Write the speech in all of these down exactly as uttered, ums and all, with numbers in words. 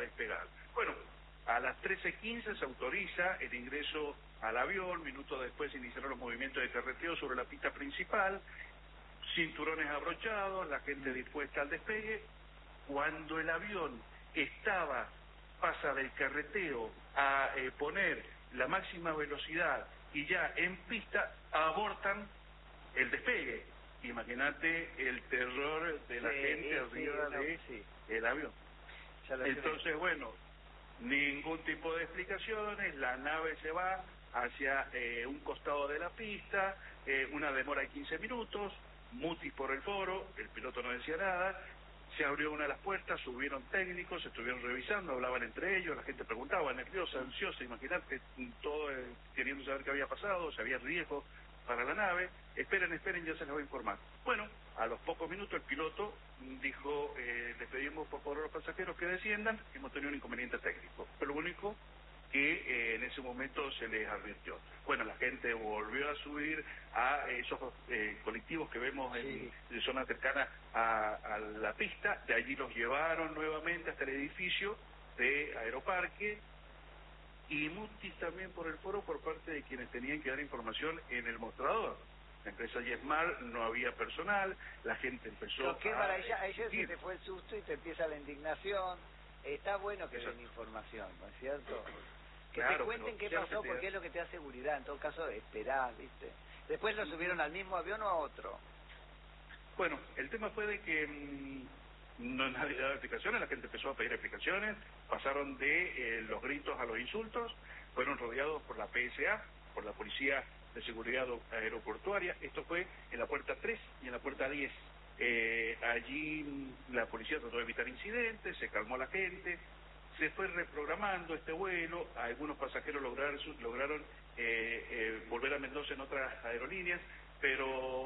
despegar. Bueno, a las trece quince se autoriza el ingreso al avión, minutos después se iniciaron los movimientos de carreteo sobre la pista principal, cinturones abrochados, la gente dispuesta al despegue. Cuando el avión estaba, pasa del carreteo a eh, poner la máxima velocidad y ya en pista, abortan el despegue. Imagínate el terror de la sí, gente arriba sí, de no, sí. el avión. Entonces, bueno, ningún tipo de explicaciones, la nave se va hacia eh, un costado de la pista, eh, una demora de quince minutos, mutis por el foro, el piloto no decía nada, se abrió una de las puertas, subieron técnicos, estuvieron revisando, hablaban entre ellos, la gente preguntaba, nerviosa, ansiosa, imagínate, todo eh, queriendo saber qué había pasado, si había riesgo para la nave. Esperen, esperen, ya se les va a informar. Bueno, a los pocos minutos el piloto dijo, eh, les pedimos por favor a los pasajeros que desciendan, hemos tenido un inconveniente técnico. Fue lo único que eh, en ese momento se les advirtió. Bueno, la gente volvió a subir a esos eh, colectivos que vemos en, sí. en zonas cercanas a, a la pista, de allí los llevaron nuevamente hasta el edificio de Aeroparque, y mutis también por el foro por parte de quienes tenían que dar información en el mostrador. La empresa Yesmar no había personal, la gente empezó ¿Pero qué a... para ella, a ella se te fue el susto y te empieza la indignación? Está bueno que Exacto. den información, ¿no es cierto? Que Claro, te cuenten qué pero, pasó, te... porque es lo que te da seguridad. En todo caso, esperás, ¿viste? Después lo subieron al mismo avión o a otro. Bueno, el tema fue de que mmm, no nadie daba explicaciones, la gente empezó a pedir explicaciones, pasaron de eh, los gritos a los insultos, fueron rodeados por la P S A, por la Policía de Seguridad Aeroportuaria. Esto fue en la puerta tres y en la puerta diez. Eh, allí la policía trató de evitar incidentes, se calmó la gente, se fue reprogramando este vuelo, algunos pasajeros lograron, lograron eh, eh, volver a Mendoza en otras aerolíneas, pero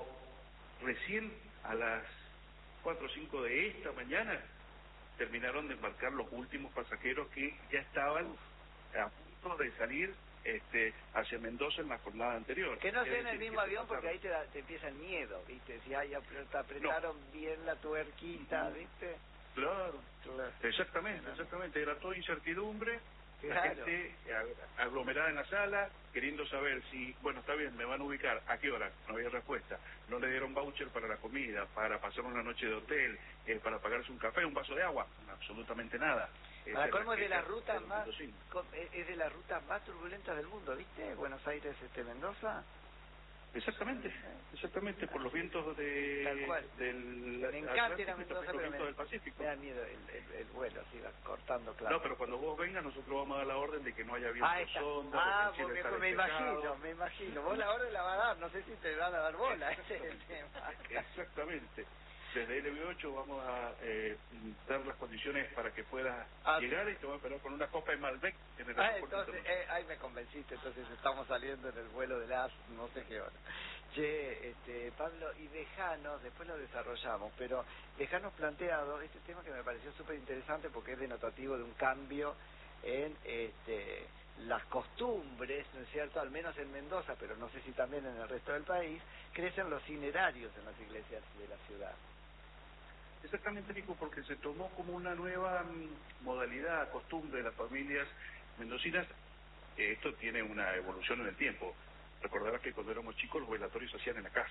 recién a las cuatro o cinco de esta mañana terminaron de embarcar los últimos pasajeros que ya estaban a punto de salir este, hacia Mendoza en la jornada anterior. Que no sea es en el decir, mismo que avión, pasaron... porque ahí te, da, te empieza el miedo, ¿viste? Si ay, te apretaron no. bien la tuerquita, ¿viste? Claro, claro. exactamente, claro. exactamente, era toda incertidumbre, claro. la gente aglomerada en la sala, queriendo saber si, bueno, está bien, me van a ubicar, ¿a qué hora? No había respuesta, no le dieron voucher para la comida, para pasar una noche de hotel, eh, para pagarse un café, un vaso de agua, absolutamente nada. Para colmo es de las rutas más, es de las rutas más turbulentas del mundo, ¿viste? Buenos Aires, este, Mendoza. Exactamente, exactamente, por los vientos de, Tal cual. del me encanta ir a Mendoza, pero me, del Pacífico. me da miedo el, el, el vuelo, así va cortando, claro. No, pero cuando vos vengas nosotros vamos a dar la orden de que no haya viento ah, sonda, ah, de que porque está me imagino, me imagino. Vos la orden la vas a dar, no sé si te van a dar bola, ese es el tema. Exactamente. Desde L B ocho vamos a eh, dar las condiciones para que puedas ah, llegar sí. y te voy a esperar con una copa de Malbec en el ah, aeropuerto. entonces, eh, ahí me convenciste, entonces estamos saliendo en el vuelo de las no sé qué hora. Che, este, Pablo, y dejanos, después lo desarrollamos, pero dejanos planteado este tema que me pareció súper interesante porque es denotativo de un cambio en este, las costumbres, ¿no es cierto? Al menos en Mendoza, pero no sé si también en el resto del país, crecen los inerarios en las iglesias de la ciudad. Exactamente, Nico, porque se tomó como una nueva mm, modalidad, costumbre de las familias mendocinas. Eh, esto tiene una evolución en el tiempo. Recordarás que cuando éramos chicos los velatorios se hacían en la casa.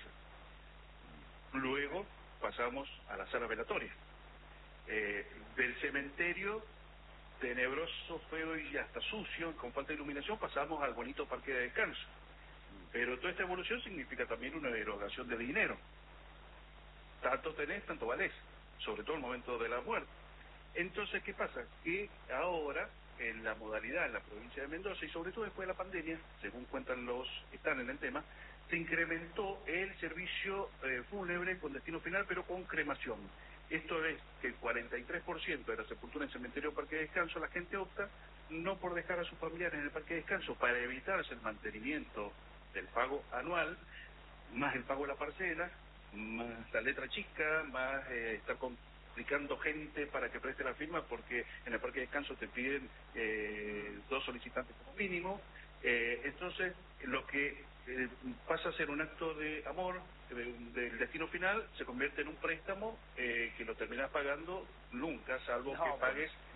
Luego pasamos a la sala velatoria. Eh, del cementerio tenebroso, feo y hasta sucio, con falta de iluminación, pasamos al bonito parque de descanso. Pero toda esta evolución significa también una erogación de dinero. Tanto tenés, tanto valés, sobre todo en el momento de la muerte. Entonces, ¿qué pasa? Que ahora, en la modalidad en la provincia de Mendoza, y sobre todo después de la pandemia, según cuentan los que están en el tema, se incrementó el servicio eh, fúnebre con destino final, pero con cremación. Esto es que el cuarenta y tres por ciento de la sepultura en cementerio o parque de descanso, la gente opta no por dejar a sus familiares en el parque de descanso para evitarse el mantenimiento del pago anual, más el pago de la parcela, más la letra chica, más eh, estar complicando gente para que preste la firma, porque en el parque de descanso te piden eh, dos solicitantes como mínimo. Eh, entonces, lo que eh, pasa a ser un acto de amor del de, de destino final, se convierte en un préstamo eh, que lo terminas pagando nunca, salvo no, que pagues